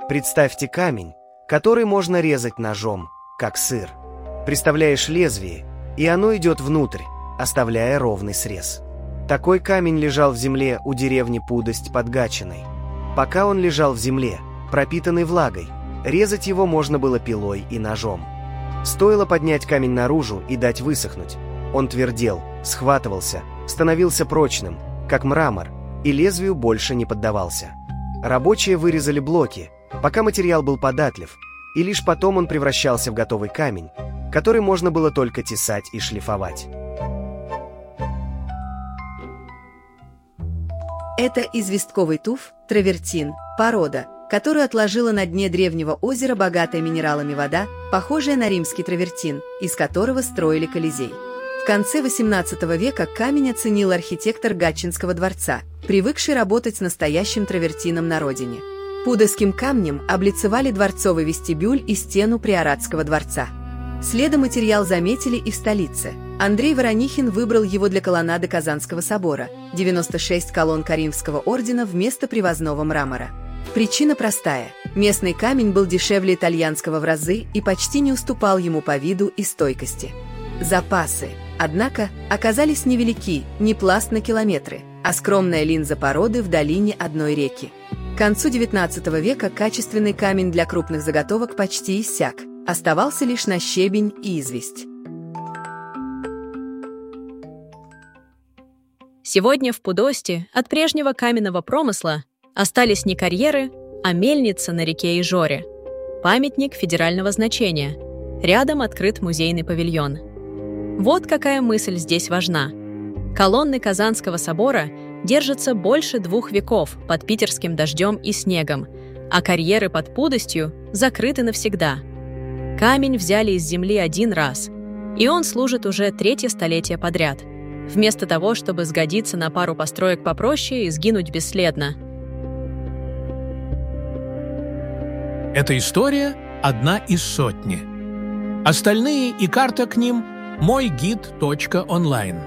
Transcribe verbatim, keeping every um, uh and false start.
Представьте камень, который можно резать ножом, как сыр. Приставляешь лезвие, и оно идет внутрь, оставляя ровный срез. Такой камень лежал в земле у деревни Пудость под Гатчиной. Пока он лежал в земле, пропитанный влагой, резать его можно было пилой и ножом. Стоило поднять камень наружу и дать высохнуть. Он твердел, схватывался, становился прочным, как мрамор, и лезвию больше не поддавался. Рабочие вырезали блоки, пока материал был податлив, и лишь потом он превращался в готовый камень, который можно было только тесать и шлифовать. Это известковый туф, травертин, порода, которую отложила на дне древнего озера богатая минералами вода, похожая на римский травертин, из которого строили Колизей. В конце восемнадцатого века камень оценил архитектор Гатчинского дворца, привыкший работать с настоящим травертином на родине. Пудойским камнем облицевали дворцовый вестибюль и стену Приоратского дворца. Следом материал заметили и в столице. Андрей Воронихин выбрал его для колоннады Казанского собора, девяносто шесть колонн Каримского ордена вместо привозного мрамора. Причина простая. Местный камень был дешевле итальянского в разы и почти не уступал ему по виду и стойкости. Запасы, однако, оказались невелики, не пласт на километры, а скромная линза породы в долине одной реки. К концу девятнадцатого века качественный камень для крупных заготовок почти иссяк, оставался лишь на щебень и известь. Сегодня в Пудости от прежнего каменного промысла остались не карьеры, а мельница на реке Ижоре. Памятник федерального значения. Рядом открыт музейный павильон. Вот какая мысль здесь важна. Колонны Казанского собора держатся больше двух веков под питерским дождем и снегом, а карьеры под Пудостью закрыты навсегда. Камень взяли из земли один раз, и он служит уже третье столетие подряд, вместо того, чтобы сгодиться на пару построек попроще и сгинуть бесследно. Эта история – одна из сотни. Остальные и карта к ним – мой гид точка онлайн.